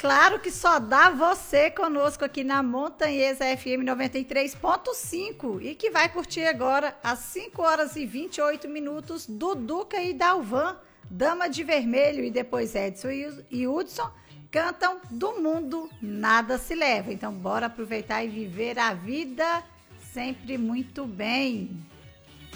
claro que só dá você conosco aqui na Montanhesa FM 93.5 e que vai curtir agora às 5 horas e 28 minutos Duduca e Dalvan, Dama de Vermelho, e depois Edson e Hudson cantam Do Mundo Nada Se Leva. Então bora aproveitar e viver a vida sempre muito bem.